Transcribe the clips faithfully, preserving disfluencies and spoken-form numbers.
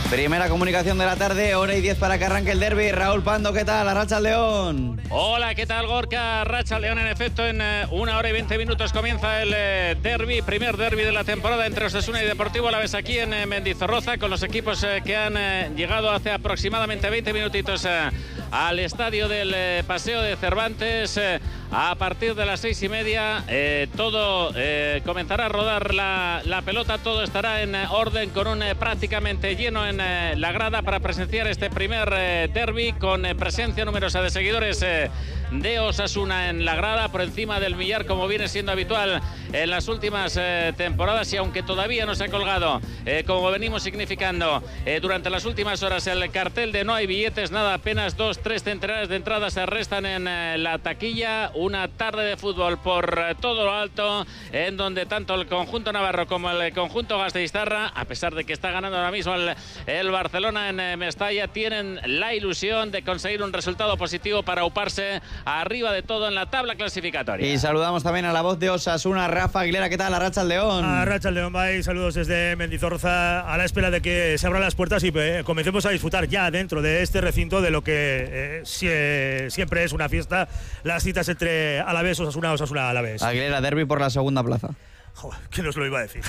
Primera comunicación de la tarde, hora y diez para que arranque el derbi. Raúl Pando, ¿qué tal? Arracha León. Hola, ¿qué tal, Gorka? Arracha León, en efecto, en eh, una hora y veinte minutos comienza el eh, derbi, primer derbi de la temporada entre Osasuna y Deportivo Alavés aquí en eh, Mendizorroza, con los equipos eh, que han eh, llegado hace aproximadamente veinte minutitos eh, al estadio del eh, Paseo de Cervantes. Eh, a partir de las seis y media eh, todo eh, comenzará a rodar la, la pelota, todo estará en eh, orden, con un eh, prácticamente lleno en eh, la grada para presenciar este primer eh, derbi, con eh, presencia numerosa de seguidores eh, de Osasuna en la grada, por encima del millar, como viene siendo habitual en las últimas eh, temporadas, y aunque todavía no se ha colgado, eh, como venimos significando eh, durante las últimas horas, el cartel de no hay billetes, nada, apenas dos, tres centenares de entradas se restan en eh, la taquilla. Una tarde de fútbol por eh, todo lo alto, en donde tanto el conjunto navarro como el conjunto gasteiztarra, a pesar de que está ganando ahora mismo el, el Barcelona en eh, Mestalla, tienen la ilusión de conseguir un resultado positivo para uparse arriba de todo en la tabla clasificatoria. Y saludamos también a la voz de Osasuna, Rafa Aguilera. ¿Qué tal? Arracha el León. Arracha el León, bye. Saludos desde Mendizorroza, a la espera de que se abran las puertas y eh, comencemos a disfrutar ya dentro de este recinto de lo que eh, si, eh, siempre es una fiesta, las citas entre Alavés, Osasuna, Osasuna, Alavés. Aguilera, derbi por la segunda plaza. Joder, ¿quién nos lo iba a decir?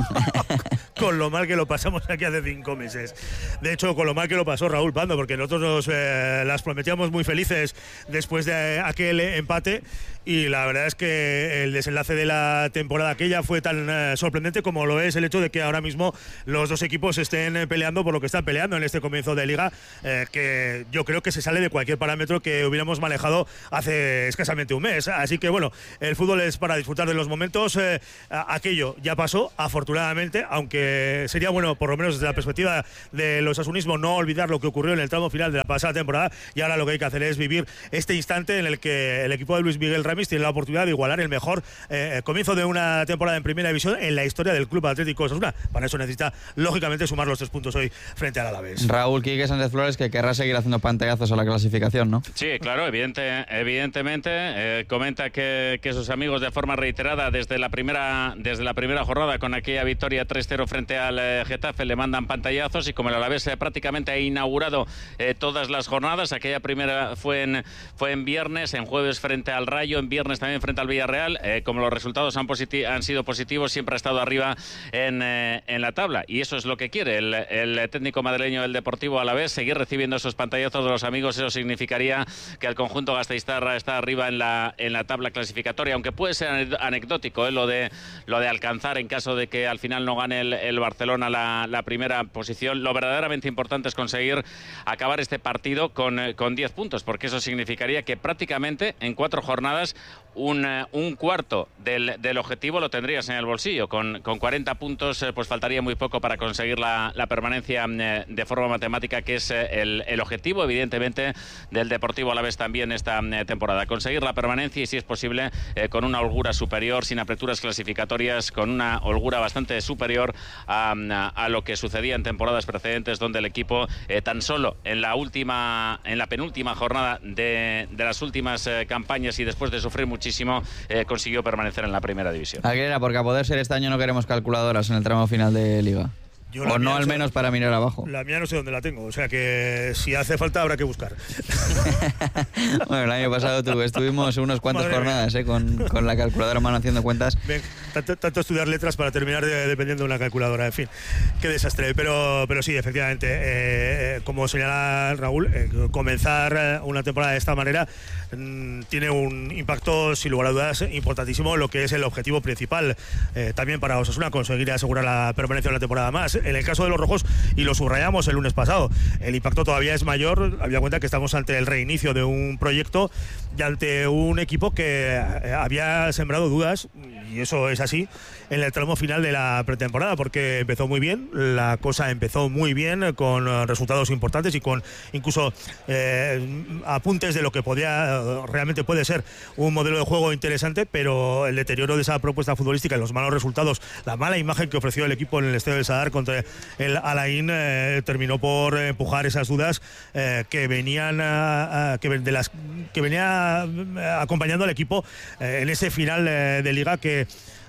Con lo mal que lo pasamos aquí hace cinco meses. De hecho, con lo mal que lo pasó Raúl Pando, porque nosotros nos eh, las prometíamos muy felices después de aquel empate, y la verdad es que el desenlace de la temporada aquella fue tan eh, sorprendente como lo es el hecho de que ahora mismo los dos equipos estén eh, peleando por lo que están peleando en este comienzo de liga, eh, que yo creo que se sale de cualquier parámetro que hubiéramos manejado hace escasamente un mes. Así que bueno, el fútbol es para disfrutar de los momentos. Eh, aquello ya pasó, afortunadamente, aunque sería bueno, por lo menos desde la perspectiva del osasunismo, no olvidar lo que ocurrió en el tramo final de la pasada temporada, y ahora lo que hay que hacer es vivir este instante en el que el equipo de Luis Miguel Ramis tiene la oportunidad de igualar el mejor eh, comienzo de una temporada en primera división en la historia del Club Atlético Osasuna. Para eso necesita, lógicamente, sumar los tres puntos hoy frente al Alavés. Raúl, Quique Sánchez Flores, que querrá seguir haciendo pantallazos a la clasificación, ¿no? Sí, claro, evidente, evidentemente. Eh, comenta que, que sus amigos, de forma reiterada, desde la primera, desde la primera jornada, con aquella victoria tres cero frente al eh, Getafe, le mandan pantallazos, y como el Alavés eh, prácticamente ha inaugurado eh, todas las jornadas, aquella primera fue en, fue en viernes, en jueves frente al Rayo, en viernes también frente al Villarreal, eh, como los resultados han, han sido positivos, siempre ha estado arriba en, eh, en la tabla, y eso es lo que quiere el, el técnico madrileño del Deportivo Alavés, seguir recibiendo esos pantallazos de los amigos. Eso significaría que el conjunto gasteiztarra está arriba en la, en la tabla clasificatoria, aunque puede ser anecdótico eh, lo, de, lo de alcanzar, en caso de que al final no gane el, el Barcelona la, la primera posición. Lo verdaderamente importante es conseguir acabar este partido con, con diez puntos, porque eso significaría que prácticamente en cuatro jornadas un, un cuarto del, del objetivo lo tendrías en el bolsillo. Con, con cuarenta puntos eh, pues faltaría muy poco para conseguir la, la permanencia eh, de forma matemática, que es eh, el, el objetivo, evidentemente, del Deportivo Alavés también esta eh, temporada. Conseguir la permanencia, y si es posible, eh, con una holgura superior, sin aperturas clasificatorias, con una holgura bastante superior a, a, a lo que sucedía en temporadas precedentes, donde el equipo eh, tan solo en la última, en la penúltima jornada de, de las últimas eh, campañas, y después de sufrir muchísimo, eh, consiguió permanecer en la primera división. Aguilera, porque a poder ser este año no queremos calculadoras en el tramo final de Liga. Yo o no, al sé, menos para mirar abajo. La mía no sé dónde la tengo, o sea que si hace falta habrá que buscar. Bueno, el año pasado tú, estuvimos unas cuantas Madre jornadas eh, con, con la calculadora a mano haciendo cuentas. Ven, tanto, tanto estudiar letras para terminar de, dependiendo de una calculadora, en fin, qué desastre. Pero, pero sí, efectivamente, eh, como señala Raúl, eh, comenzar una temporada de esta manera mmm, tiene un impacto, sin lugar a dudas, importantísimo en lo que es el objetivo principal. Eh, también para Osasuna, conseguir asegurar la permanencia de una temporada más. En el caso de los rojos, y lo subrayamos el lunes pasado, el impacto todavía es mayor, habida cuenta que estamos ante el reinicio de un proyecto y ante un equipo que había sembrado dudas, y eso es así, en el tramo final de la pretemporada, porque empezó muy bien, la cosa empezó muy bien, con resultados importantes y con incluso eh, apuntes de lo que podía, realmente puede ser un modelo de juego interesante, pero el deterioro de esa propuesta futbolística y los malos resultados, la mala imagen que ofreció el equipo en el Estadio del Sadar contra el Alain, eh, terminó por empujar esas dudas eh, que venían a, a, que de las que venía acompañando al equipo eh, en ese final eh, de liga que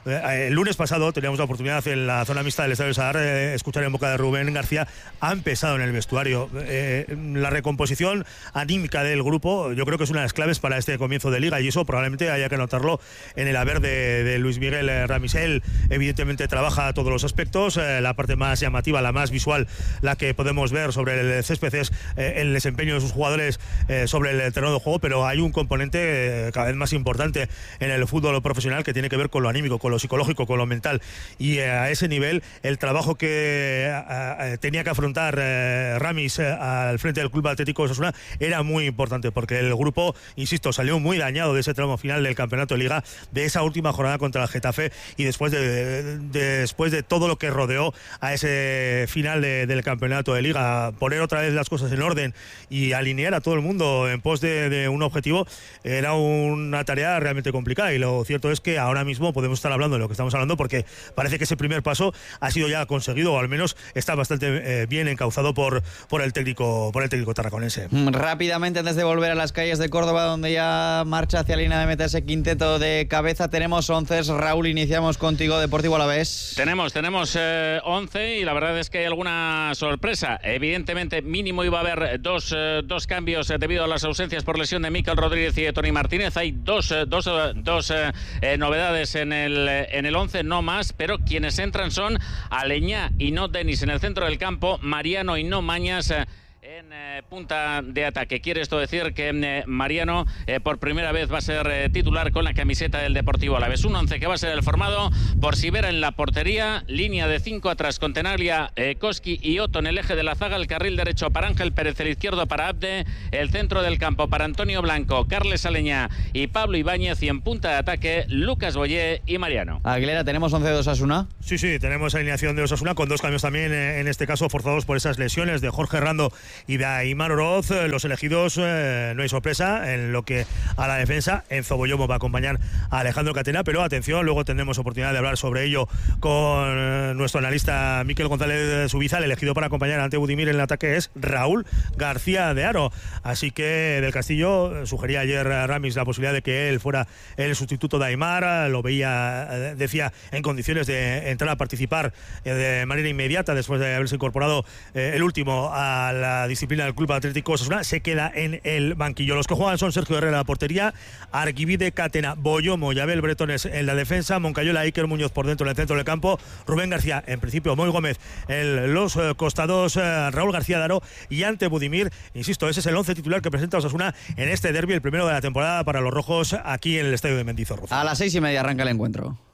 Eh, el lunes pasado teníamos la oportunidad en la zona mixta del Estadio Sadar de escuchar en boca de Rubén García. Ha empezado en el vestuario. Eh, la recomposición anímica del grupo yo creo que es una de las claves para este comienzo de liga, y eso probablemente haya que notarlo en el haber de, de Luis Miguel Ramis. Él evidentemente trabaja todos los aspectos, eh, la parte más llamativa, la más visual, la que podemos ver sobre el césped es eh, el desempeño de sus jugadores eh, sobre el terreno de juego, pero hay un componente eh, cada vez más importante en el fútbol profesional que tiene que ver con lo anímico, con lo psicológico, con lo mental, y eh, a ese nivel el trabajo que eh, eh, tenía que afrontar eh, Ramis eh, al frente del Club Atlético Osasuna era muy importante, porque el grupo, insisto, salió muy dañado de ese tramo final del campeonato de liga, de esa última jornada contra el Getafe, y después de, de, de después de todo lo que rodeó a ese final de, del campeonato de liga, poner otra vez las cosas en orden y alinear a todo el mundo en pos de, de un objetivo era una tarea realmente complicada, y lo cierto es que ahora mismo podemos estar hablando de lo que estamos hablando, porque parece que ese primer paso ha sido ya conseguido, o al menos está bastante eh, bien encauzado por, por el técnico por el técnico tarraconense. Rápidamente, antes de volver a las calles de Córdoba, donde ya marcha hacia la línea de meta ese quinteto de cabeza, tenemos once. Raúl, iniciamos contigo, Deportivo Alavés. Tenemos, tenemos eh, once, y la verdad es que hay alguna sorpresa. Evidentemente, mínimo iba a haber dos, eh, dos cambios eh, debido a las ausencias por lesión de Mikel Rodríguez y de Tony Martínez. Hay dos, eh, dos, dos eh, eh, novedades en el, en el once, no más, pero quienes entran son Aleñá y no Denis en el centro del campo, Mariano y no Mañas eh, en eh, punta de ataque. Quiere esto decir que eh, Mariano eh, por primera vez va a ser eh, titular con la camiseta del Deportivo Alavés. Un once que va a ser el formado por Sivera en la portería, línea de cinco atrás con Tenaglia, eh, Koski y Otto en el eje de la zaga, el carril derecho para Ángel Pérez, el izquierdo para Abde, el centro del campo para Antonio Blanco, Carles Aleñá y Pablo Ibáñez, y en punta de ataque Lucas Boyé y Mariano. Aguilera, ¿tenemos once de Osasuna? Sí, sí, tenemos alineación de Osasuna con dos cambios también, eh, en este caso forzados por esas lesiones de Jorge Rando y de Aimar Oroz. Los elegidos, eh, no hay sorpresa en lo que a la defensa. Enzo Boyomo va a acompañar a Alejandro Catena, pero atención, luego tendremos oportunidad de hablar sobre ello con eh, nuestro analista Miquel González Subiza. El elegido para acompañar ante Budimir en el ataque es Raúl García de Haro, así que Del Castillo sugería ayer a Ramis la posibilidad de que él fuera el sustituto de Aimar. Lo veía, decía, en condiciones de entrar a participar eh, de manera inmediata después de haberse incorporado eh, el último a la disciplina del Club Atlético Osasuna. Se queda en el banquillo. Los que juegan son Sergio Herrera en la portería, Arquivide, Catena, Boyomo y Abel Bretones en la defensa, Moncayola, Iker Muñoz por dentro en el centro del campo, Rubén García, en principio Moy Gómez en los eh, costados, eh, Raúl García Daro y ante Budimir. Insisto, ese es el once titular que presenta Osasuna en este derbi, el primero de la temporada para los rojos, aquí en el estadio de Mendizorroza. A las seis y media arranca el encuentro.